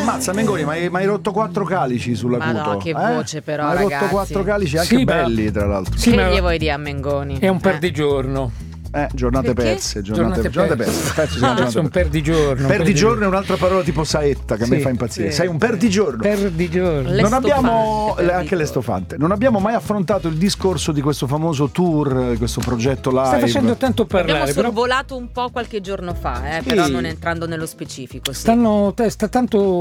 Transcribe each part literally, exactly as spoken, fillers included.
Ammazza Mengoni, ma hai, ma hai rotto quattro calici sulla Ma cuto. no, che eh? voce però, hai ragazzi. rotto quattro calici anche Sì, ma- belli, tra l'altro. Sì, che ma gli vuoi dire a Mengoni? è un Eh. perdigiorno. Eh, giornate Perché? perse, giornate, Giornate giornate perse. perse. Perse, Ah, giornate adesso è un perse. perdigiorno. Perdigiorno è un'altra parola tipo saetta che a me Sì, fa impazzire. sì. Sei un perdigiorno. Perdigiorno. Le Non abbiamo stofante, le- anche le perdigiorno. stofante. Non abbiamo mai affrontato il discorso di questo famoso tour, questo progetto live. Stai facendo tanto Abbiamo parlare, però sorvolato un po' qualche giorno fa, eh, Sì. però non entrando nello specifico. Sì. stanno te- sta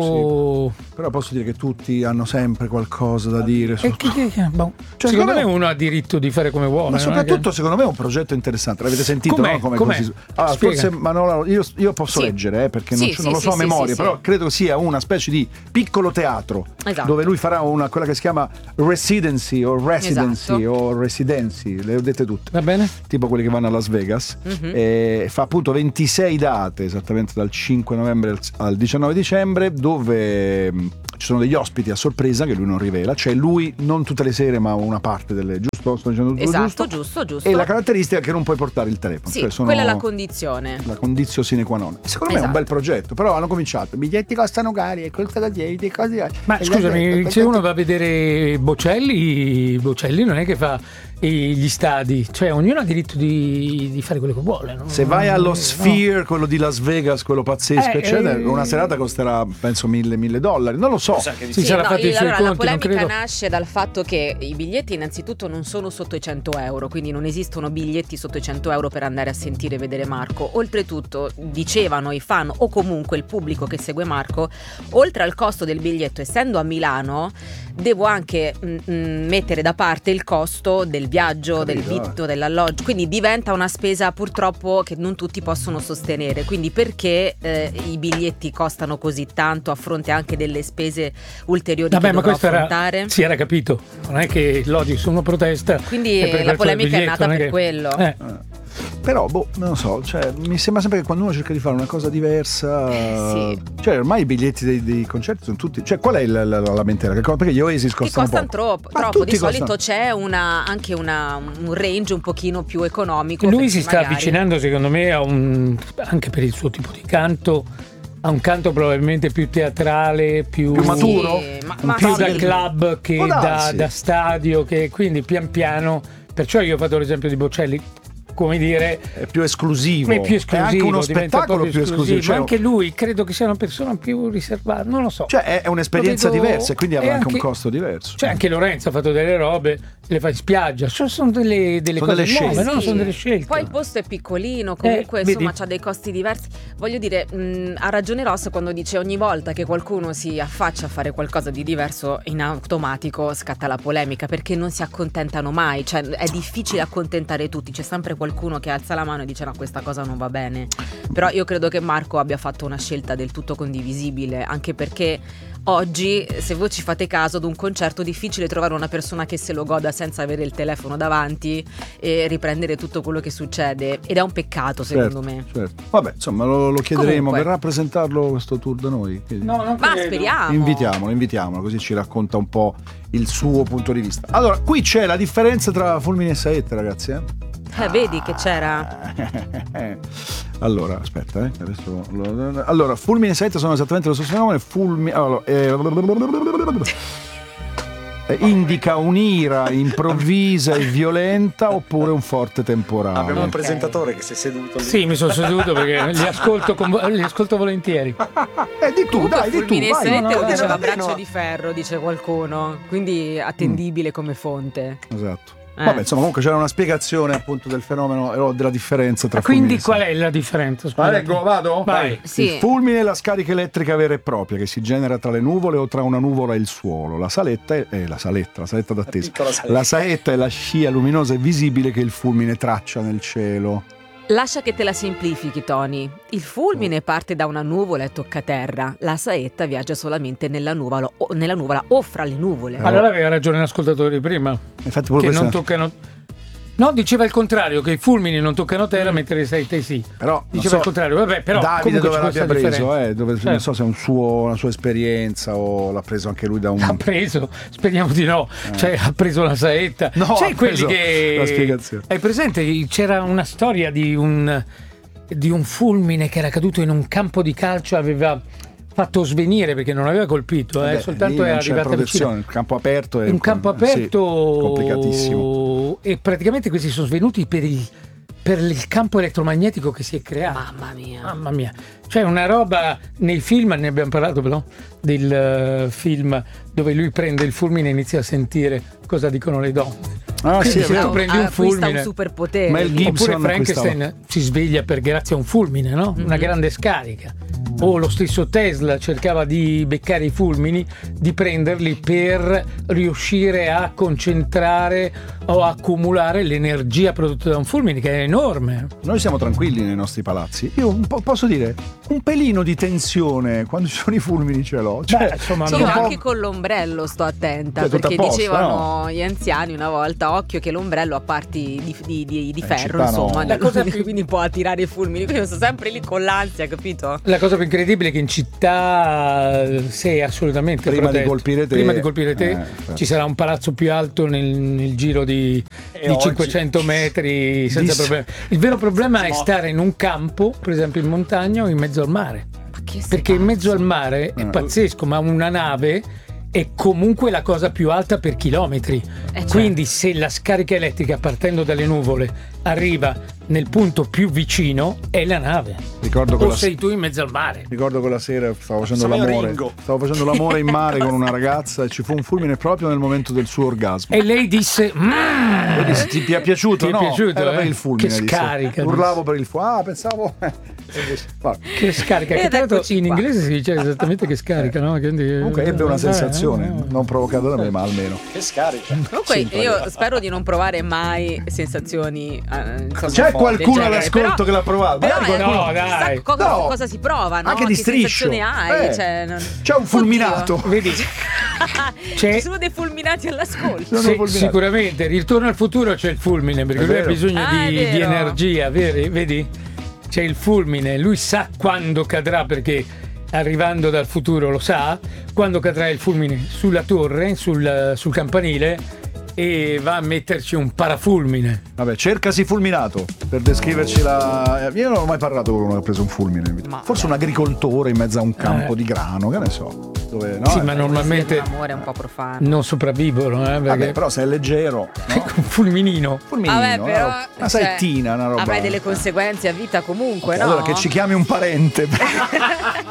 tanto Però posso dire che tutti hanno sempre qualcosa da dire su e chi- chi- chi- boh. Cioè, secondo me secondo me- uno ha diritto di fare come vuole. Ma non è soprattutto che- secondo me è un progetto interessante. L'avete sentito, Com'è? no? Come Com'è? così. Allora, Spiega. forse Manola, io, io posso Sì. leggere eh, perché non, Sì, ce- sì, non lo so sì, a sì, memoria, sì, però sì. credo sia una specie di piccolo teatro Esatto. dove lui farà una, quella che si chiama residency o residency Esatto. o residency, le ho dette tutte. Va bene? Tipo quelli che vanno a Las Vegas. Mhm. E fa appunto ventisei date, esattamente dal cinque novembre al- al diciannove dicembre, dove mh, ci sono degli ospiti a sorpresa che lui non rivela. Cioè lui non tutte le sere, ma una parte delle, giusto? Sto dicendo tutto Esatto, giusto? giusto, giusto. E la caratteristica è che non puoi portare il telefono. Sì, cioè sono quella è la condizione. la condizio sine qua non. Secondo me è un Esatto. bel progetto, però hanno cominciato. I biglietti costano cari e questa così, di cose. Ma e scusami, la- se uno va a vedere Bocelli, Bocelli non è che fa i- gli stadi, cioè ognuno ha diritto di, di fare quello che vuole. No? Se vai allo No. Sphere, quello di Las Vegas, quello pazzesco, Eh, eccetera, eh, una serata costerà penso mille, mille dollari. Non lo so. Si Sì, sarà no, fatti i il- suoi allora, la conti, non polemica credo. nasce dal fatto che i biglietti innanzitutto non sono sotto i cento euro, quindi non esistono biglietti sotto i cento euro per andare a sentire e vedere Marco. Oltretutto dicevano i fan o comunque il pubblico che segue Marco, oltre al costo del biglietto, essendo a Milano, devo anche mm, mm, mettere da parte il costo del viaggio, del Capito, vitto, dell'alloggio, quindi diventa una spesa purtroppo che non tutti possono sostenere. Quindi perché eh, i biglietti costano così tanto a fronte anche delle spese ulteriori Vabbè, che ma dovrò questo era, affrontare? si era capito, non è che l'odio su uno protesta. Quindi e per la questo polemica è biglietto, nata non per che- quello. Eh. Però, boh, non lo so, cioè, mi sembra sempre che quando uno cerca di fare una cosa diversa. Eh, sì. Cioè, ormai i biglietti dei, dei concerti sono tutti. Cioè, qual è la, la, la lamentela? Che co- Perché gli Oasis Che costano costano poco. troppo, Ma troppo. tutti Di solito costano- c'è una, anche una, un range un pochino più economico. Lui perché si sta magari- avvicinando, secondo me, a un, anche per il suo tipo di canto, a un canto probabilmente più teatrale, più, Più maturo? Sì, ma, Un ma più sì. da club che Può da, darsi. da stadio, che quindi pian piano. Perciò io ho fatto l'esempio di Bocelli, come dire, È più esclusivo. è più esclusivo, È anche uno diventa spettacolo proprio più esclusivo. Cioè, ma anche lui credo che sia una persona più riservata, non lo so. cioè, è, è un'esperienza Lo vedo- diversa e quindi avrà e anche un anche- costo diverso. Cioè anche Lorenzo ha fatto delle robe, le fa in spiaggia, sono, sono delle, delle Sono cose delle nuove, scelte. no? Sì. Sono delle scelte. Poi il posto è piccolino, comunque Eh, insomma vedi? c'ha dei costi diversi. Voglio dire, mh, ha ragione Ross quando dice ogni volta che qualcuno si affaccia a fare qualcosa di diverso, in automatico scatta la polemica, perché non si accontentano mai, cioè è difficile accontentare tutti, c'è sempre qualcuno che alza la mano e dice no, questa cosa non va bene. Però io credo che Marco abbia fatto una scelta del tutto condivisibile, anche perché oggi, se voi ci fate caso, ad un concerto è difficile trovare una persona che se lo goda senza avere il telefono davanti e riprendere tutto quello che succede, ed è un peccato secondo Certo, me. certo. Vabbè, insomma, lo, lo chiederemo. Comunque. Verrà a presentarlo questo tour da noi? Chiedi- No, non Ma credo. speriamo. Invitiamolo, invitiamolo, così ci racconta un po' il suo punto di vista. Allora, qui c'è la differenza tra Fulmine e Saette, ragazzi, eh? Eh, vedi che c'era. Allora, aspetta, eh, adesso lo- allora, Fulmine e Saette sono esattamente lo stesso fenomeno. Fulmine allora, eh, eh, indica un'ira improvvisa e violenta oppure un forte temporale. Abbiamo un Ok. presentatore che si è seduto lì. Sì, mi sono seduto perché li ascolto, con, li ascolto volentieri. Eh, di tu, dai, di tu, Fulmine e vai. Saette no, lo no, diceva va bene, braccio no. di ferro, dice qualcuno, quindi attendibile come fonte. Esatto. Eh. Vabbè, insomma, comunque c'era una spiegazione appunto del fenomeno e della differenza tra Ma quindi fulmine e qual Saette. è la differenza? Ah, Scusate. leggo, vado? Vai. Sì. Il fulmine è la scarica elettrica vera e propria che si genera tra le nuvole o tra una nuvola e il suolo. La saletta è eh, la saletta, la saletta d'attesa. piccola saletta. La saetta è la scia luminosa e visibile che il fulmine traccia nel cielo. Lascia che te la semplifichi, Tony. Il fulmine parte da una nuvola e tocca terra. La saetta viaggia solamente nella nuvola o, nella nuvola o fra le nuvole. Allora aveva ragione l'ascoltatore di prima, Infatti, pure che questa- non toccano. No, diceva il contrario, che i fulmini non toccano terra, mentre le saette sì. Però non Diceva so, il contrario, vabbè, però Davide comunque dove c'è l'abbia questa preso, differenza. eh, dove, non Certo. so se è un suo, una sua esperienza o l'ha preso anche lui da un... Ha preso, speriamo di no, cioè ha preso la saetta. No, C'è ha quelli preso che la spiegazione. hai presente? C'era una storia di un di un fulmine che era caduto in un campo di calcio, aveva fatto svenire perché non aveva colpito, eh, Beh, soltanto lì è non c'è arrivata protezione, vicino. il campo aperto è Un campo sì, aperto complicatissimo. e praticamente questi sono svenuti per il, per il campo elettromagnetico che si è creato. Mamma mia. Mamma mia, cioè una roba nei film, ne abbiamo parlato però del uh, film dove lui prende il fulmine e inizia a sentire cosa dicono le donne. Ah, Quindi sì, è se vero. tu prendi un acquista un fulmine, superpotere. Mel lì. Gibson oppure Frankenstein acquistava. si sveglia per grazie a un fulmine, no? Una Mhm. grande scarica. O lo stesso Tesla cercava di beccare i fulmini, di prenderli per riuscire a concentrare o accumulare l'energia prodotta da un fulmine, che è enorme. Noi siamo tranquilli nei nostri palazzi. Io un po' posso dire un pelino di tensione quando ci sono i fulmini ce l'ho. Cioè, Beh, insomma, Sì, sono io un po'- anche con l'ombrello sto attenta, Cioè, tutto perché a posto, dicevano no? gli anziani una volta, occhio che l'ombrello ha parti di, di- di- di Eh, ferro, città no. insomma, La cosa più- quindi può attirare i fulmini. Quindi io sto sempre lì con l'ansia, capito? La cosa più incredibile è che in città sei assolutamente Prima di protetto. colpire te- Prima di colpire te eh, certo. ci sarà un palazzo più alto nel, nel giro di, E di oggi- cinquecento metri senza Dis- problemi. Il vero problema è stare in un campo, per esempio in montagna o in mezzo al mare. Ma che sei Perché in mezzo al pazzo? mare è Eh. pazzesco, ma una nave è comunque la cosa più alta per chilometri. Eh, certo. Quindi se la scarica elettrica partendo dalle nuvole arriva nel punto più vicino è la nave. Ricordo O quella, sei tu in mezzo al mare. ricordo quella sera stavo facendo Sono io l'amore. Ringo. Stavo facendo l'amore in mare con una ragazza e ci fu un fulmine proprio nel momento del suo orgasmo. E lei disse: "Mm". Io dissi, ti, ti è piaciuto? Ti è no, piaciuto, era eh? per il fulmine. Che disse. scarica, Urlavo per il fulmine. Ah, pensavo. Vabbè. Che scarica, che Ed tra l'altro eccoci in qua. inglese si dice esattamente che scarica, no? Quindi, Comunque ebbe una eh, sensazione, eh, non provocata da me, ma almeno. Che scarica. Comunque Sì, io spero di non provare mai sensazioni eh, insomma, C'è un po' del qualcuno genere, all'ascolto però- che l'ha provato? Però Magari eh, qualcuno- No, dai. sa cosa, No. cosa si prova, no? Anche di che striscio. sensazione hai? Eh. Cioè, non- C'è un fulminato. Oddio. Vedi, c'è- Ci sono dei fulminati all'ascolto. Sono sì, fulminati. sicuramente, ritorno al futuro c'è il fulmine perché È lui ha vero. bisogno Ah, è di, di vero. energia, vedi? Vedi? C'è il fulmine, lui sa quando cadrà perché arrivando dal futuro lo sa, quando cadrà il fulmine sulla torre, sul, sul campanile e va a metterci un parafulmine. Vabbè, cercasi fulminato per descriverci la. Io non ho mai parlato con uno che ha preso un fulmine in vita. Ma- Forse un agricoltore in mezzo a un campo Eh. di grano, che ne so. Dove, no? Sì, ma Eh, normalmente Un amore un po' profano. non sopravvivono, eh, perché Vabbè, però se è leggero, no? un fulminino. Fulminino, Vabbè, però una, una cioè, saettina, una roba. avrai delle conseguenze a vita comunque, Ok, no? allora che ci chiami un parente.